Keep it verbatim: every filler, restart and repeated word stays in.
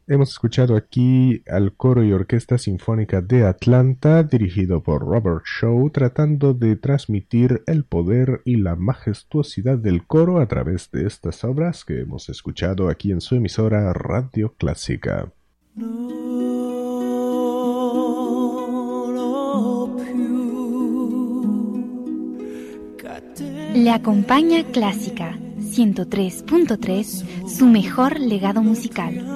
Hemos escuchado aquí al coro y orquesta sinfónica de Atlanta, dirigido por Robert Shaw, tratando de transmitir el poder y la majestuosidad del coro a través de estas obras que hemos escuchado aquí en su emisora Radio Clásica. Le acompaña Clásica ciento tres punto tres, su mejor legado musical.